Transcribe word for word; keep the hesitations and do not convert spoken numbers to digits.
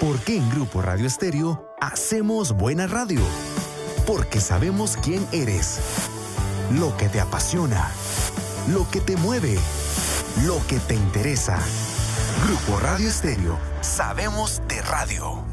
Porque en Grupo Radio Estéreo hacemos buena radio. Porque sabemos quién eres, lo que te apasiona, lo que te mueve, lo que te interesa. Grupo Radio Estéreo, sabemos de radio.